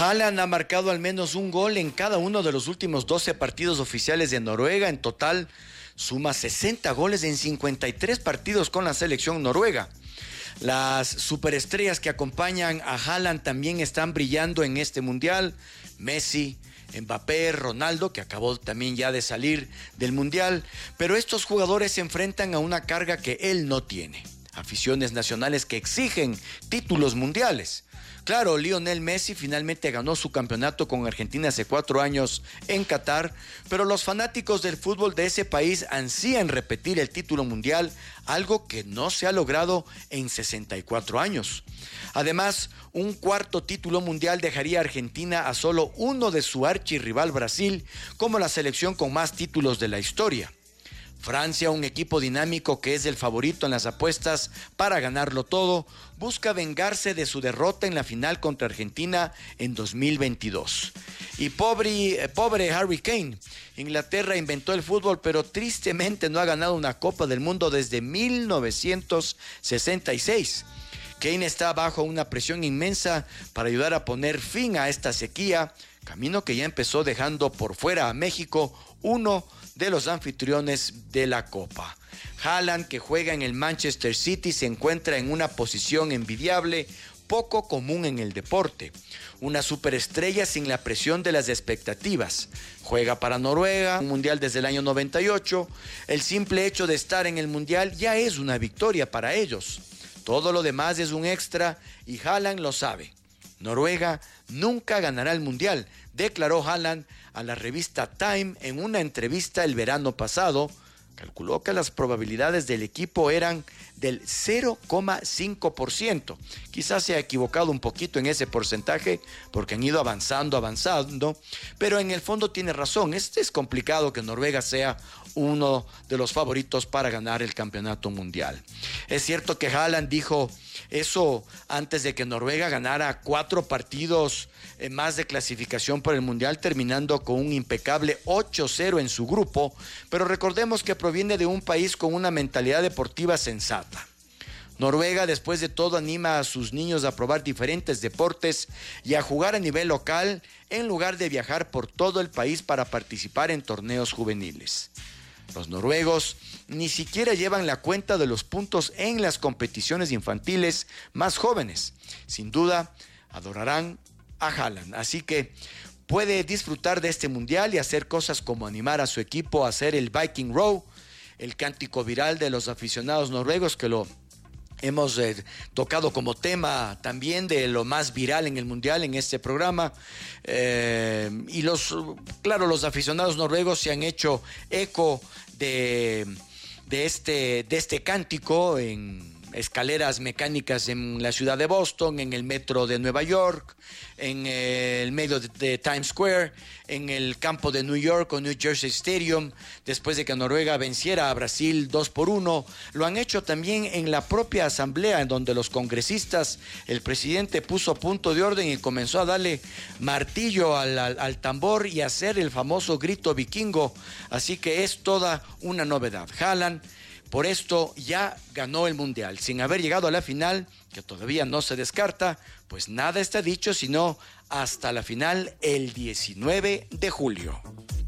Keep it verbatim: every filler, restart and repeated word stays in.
Haaland ha marcado al menos un gol en cada uno de los últimos doce partidos oficiales de Noruega. En total suma sesenta goles en cincuenta y tres partidos con la selección noruega. Las superestrellas que acompañan a Haaland también están brillando en este mundial. Messi, Mbappé, Ronaldo, que acabó también ya de salir del mundial. Pero estos jugadores se enfrentan a una carga que él no tiene. Aficiones nacionales que exigen títulos mundiales. Claro, Lionel Messi finalmente ganó su campeonato con Argentina hace cuatro años en Qatar, pero los fanáticos del fútbol de ese país ansían repetir el título mundial, algo que no se ha logrado en sesenta y cuatro años. Además, un cuarto título mundial dejaría a Argentina a solo uno de su archirrival Brasil como la selección con más títulos de la historia. Francia, un equipo dinámico que es el favorito en las apuestas para ganarlo todo, busca vengarse de su derrota en la final contra Argentina en dos mil veintidós. Y pobre, pobre Harry Kane, Inglaterra inventó el fútbol, pero tristemente no ha ganado una Copa del Mundo desde mil novecientos sesenta y seis. Kane está bajo una presión inmensa para ayudar a poner fin a esta sequía, camino que ya empezó dejando por fuera a México, uno de los anfitriones de la Copa. Haaland, que juega en el Manchester City, se encuentra en una posición envidiable, poco común en el deporte. Una superestrella sin la presión de las expectativas. Juega para Noruega, un mundial desde el año noventa y ocho. El simple hecho de estar en el mundial ya es una victoria para ellos. Todo lo demás es un extra y Haaland lo sabe. Noruega nunca ganará el mundial, declaró Haaland a la revista Time en una entrevista el verano pasado. Calculó que las probabilidades del equipo eran del cero coma cinco por ciento. Quizás se ha equivocado un poquito en ese porcentaje porque han ido avanzando, avanzando, pero en el fondo tiene razón. Este es complicado que Noruega sea uno de los favoritos para ganar el campeonato mundial. Es cierto que Haaland dijo eso antes de que Noruega ganara cuatro partidos más de clasificación para el mundial, terminando con un impecable ocho cero en su grupo, pero recordemos que proviene de un país con una mentalidad deportiva sensata. Noruega, después de todo, anima a sus niños a probar diferentes deportes y a jugar a nivel local en lugar de viajar por todo el país para participar en torneos juveniles. Los noruegos ni siquiera llevan la cuenta de los puntos en las competiciones infantiles más jóvenes. Sin duda, adorarán a Haaland. Así que puede disfrutar de este mundial y hacer cosas como animar a su equipo a hacer el Viking Row, el cántico viral de los aficionados noruegos que lo hemos eh, tocado como tema también de lo más viral en el mundial en este programa. Eh, y los, claro, los aficionados noruegos se han hecho eco de, de, este, de este cántico en escaleras mecánicas en la ciudad de Boston, en el metro de Nueva York, en el medio de, de Times Square, en el campo de New York o New Jersey Stadium, después de que Noruega venciera a Brasil dos por uno. Lo han hecho también en la propia asamblea, en donde los congresistas, el presidente puso punto de orden y comenzó a darle martillo al, al, al tambor y a hacer el famoso grito vikingo. Así que es toda una novedad. Haaland, por esto, ya ganó el mundial, sin haber llegado a la final, que todavía no se descarta, pues nada está dicho, sino hasta la final el diecinueve de julio.